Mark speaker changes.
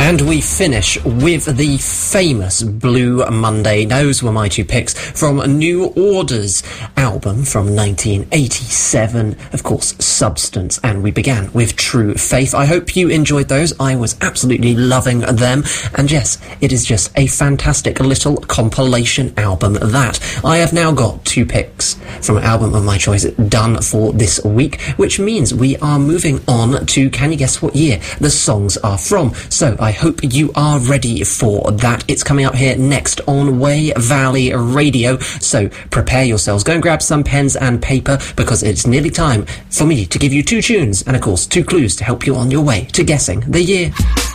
Speaker 1: And we finish with the famous Blue Monday. Those were my two picks from New Order's album from 1987, of course, Substance. And we began with True Faith. I hope you enjoyed those. I was absolutely loving them. And yes, it is just a fantastic little compilation album that. I have now got two picks from an album of my choice done for this week, which means we are moving on to Can You Guess What Year the songs are from. So I hope you are ready for that. It's coming up here next on Way Valley Radio. So prepare yourselves. Go and grab some pens and paper because it's nearly time for me to give you two tunes and, of course, two clues to help you on your way to guessing the year.